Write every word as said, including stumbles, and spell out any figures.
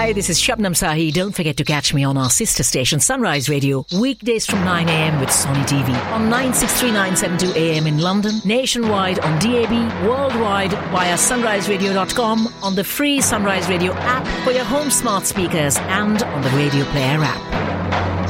Hi, this is Shabnam Sahi. Don't forget to catch me on our sister station, Sunrise Radio, weekdays from nine a.m. with Sony T V on nine six three nine seven two A M in London, nationwide on D A B, worldwide via sunrise radio dot com, on the free Sunrise Radio app for your home smart speakers and on the Radio Player app.